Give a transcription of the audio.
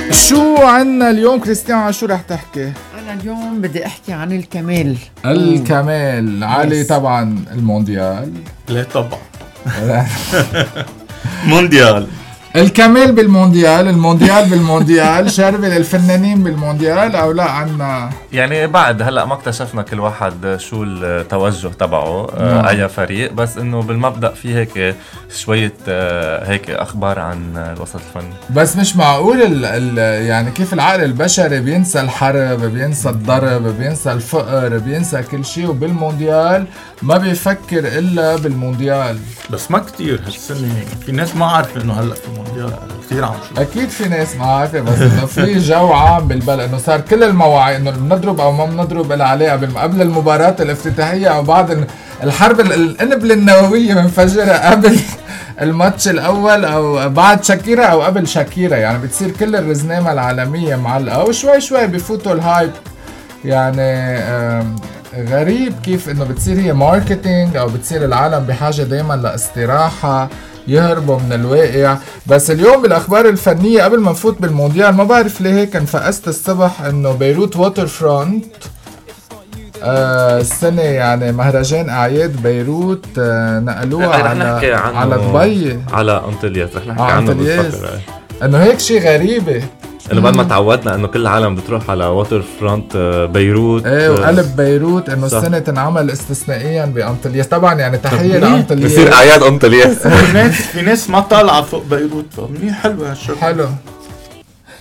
شو عنا اليوم كريستيان؟ شو رح تحكي؟ أنا اليوم بدي أحكي عن الكمال. الكمال علي طبعا المونديال. لا طبعا مونديال. الكمال بالمونديال، المونديال بالمونديال، شربة للفنانين بالمونديال أو لا عنا؟ يعني بعد هلأ ما اكتشفنا كل واحد شو التوجه تبعه أي فريق، بس إنه بالمبدأ في هيك شوية هيك أخبار عن الوسط الفني. بس مش معقول يعني كيف العقل البشري بينسى الحرب، بينسى الضرب، بينسى الفقر، بينسى كل شيء، وبالمونديال ما بيفكر إلا بالمونديال. بس ما كتير هالسنة في ناس ما عارفة إنه هلأ في مونديال كتير عم شو. أكيد في ناس ما عارفة، بس إنه في جو عام بالبلد إنه صار كل المواعيد إنه بنضرب أو ما بنضرب إلها علاقة قبل المباراة الافتتاحية أو بعد الحرب القنبلة النووية منفجرة قبل الماتش الأول أو بعد شاكيرا أو قبل شاكيرا، يعني بتصير كل الرزنامة العالمية معلقة وشوي شوي بفوتوا الهايب. يعني غريب كيف إنه بتصير هي ماركتينج أو بتصير العالم بحاجة دايما لاستراحة يهربوا من الواقع. بس اليوم بالأخبار الفنية قبل ما نفوت بالمونديال ما بعرف ليه هيك انفقست الصبح إنه بيروت ووتر فرونت السنة يعني مهرجان أعياد بيروت نقلوها على دبي، على أنطلياس. رح نحكي عنه بالفترة إنه هيك شي غريبة، إنه بعد ما تعودنا إنه كل العالم بتروح على ووتر فرونت بيروت وقلب بيروت إنه السنة تنعمل استثنائيا بأنطلياس. طبعا يعني تحية لأنطلياس، بصير أعياد أنطلياس. في ناس ما طالعة فوق بيروت، منيح، حلوة هالشغل. حلو